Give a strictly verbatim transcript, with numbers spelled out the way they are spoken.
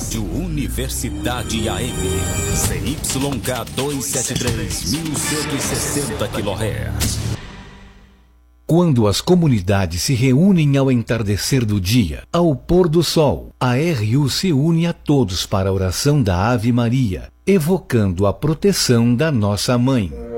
Rádio Universidade A M, C Y K duzentos e setenta e três, mil cento e sessenta quilohertz. Quando as comunidades se reúnem ao entardecer do dia, ao pôr do sol, a R U se une a todos para a oração da Ave Maria, evocando a proteção da Nossa Mãe.